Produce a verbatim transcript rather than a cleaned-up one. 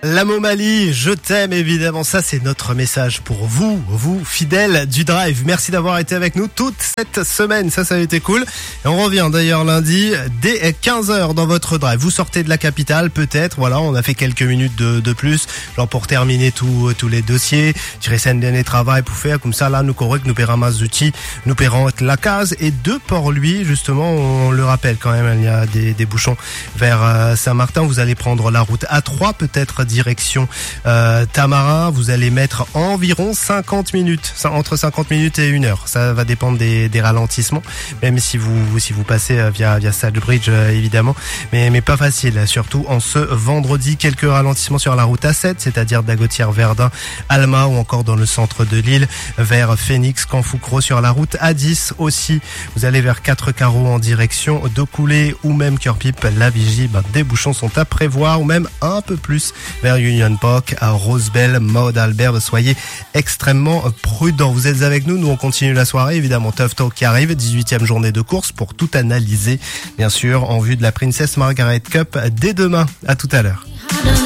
La Momalie, je t'aime évidemment, ça c'est notre message pour vous, vous fidèles du Drive. Merci d'avoir été avec nous toute cette semaine, ça ça a été cool. Et on revient d'ailleurs lundi dès quinze heures dans votre Drive. Vous sortez de la capitale peut-être, voilà, on a fait quelques minutes de, de plus, genre pour terminer tous tous les dossiers, tirer scène dernier travail pour faire comme ça là, nous correct, nous paiera Mazuti, nous paierons la case et de Port-Louis justement, on le rappelle quand même, il y a des, des bouchons vers Saint-Martin, vous allez prendre la route A trois peut-être direction euh, Tamarin, vous allez mettre environ cinquante minutes, entre cinquante minutes et une heure. Ça va dépendre des, des ralentissements, même si vous si vous passez via via Salisbridge euh, évidemment, mais mais pas facile. Surtout en ce vendredi, quelques ralentissements sur la route A sept, c'est-à-dire d'Agotière, Verdun, Alma ou encore dans le centre de l'île vers Phoenix, Canfoucro. Sur la route A dix aussi, vous allez vers quatre carreaux en direction de Coulé ou même Cœur-Pipe. La Vigie, ben, des bouchons sont à prévoir ou même un peu plus vers Union Park, à Rosebell, Maud Albert. Soyez extrêmement prudents. Vous êtes avec nous, nous on continue la soirée, évidemment Tough Talk qui arrive, dix-huitième journée de course pour tout analyser, bien sûr, en vue de la Princess Margaret Cup dès demain. À tout à l'heure.